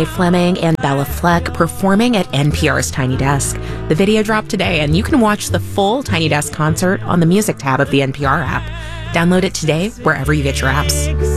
Fleming and Bella Fleck performing at NPR's Tiny Desk. The video dropped today, and you can watch the full Tiny Desk concert on the Music tab of the NPR app. Download it today wherever you get your apps.